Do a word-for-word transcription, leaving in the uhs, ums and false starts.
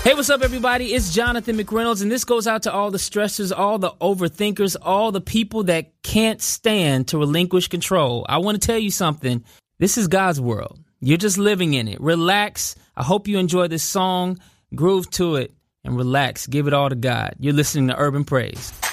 Hey, what's up, everybody? It's Jonathan McReynolds, and this goes out to all the stressors, all the overthinkers, all the people that can't stand to relinquish control. I want to tell you something. This is God's world. You're just living in it. Relax. I hope you enjoy this song. Groove to it and relax. Give it all to God. You're listening to Urban Praise.